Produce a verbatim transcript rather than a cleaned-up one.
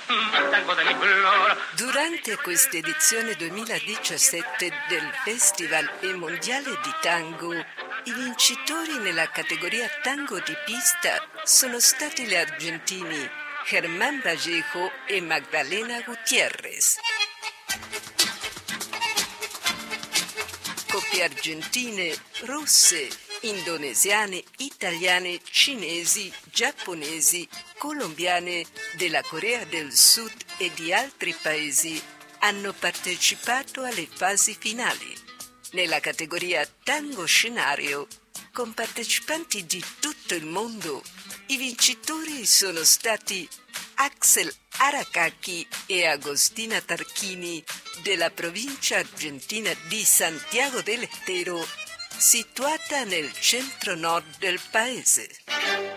Durante questa edizione duemiladiciassette del Festival e Mondiale di Tango, i vincitori nella categoria tango di pista sono stati gli argentini Germán Vallejo e Magdalena Gutiérrez. Coppie argentine, russe, indonesiane, italiane, cinesi, giapponesi, colombiane, della Corea del Sud e di altri paesi hanno partecipato alle fasi finali. Nella categoria tango scenario, con partecipanti di tutto il mondo, i vincitori sono stati Axel Aracaki e Agostina Tarchini della provincia argentina di Santiago del Estero, situata nel centro-nord del paese.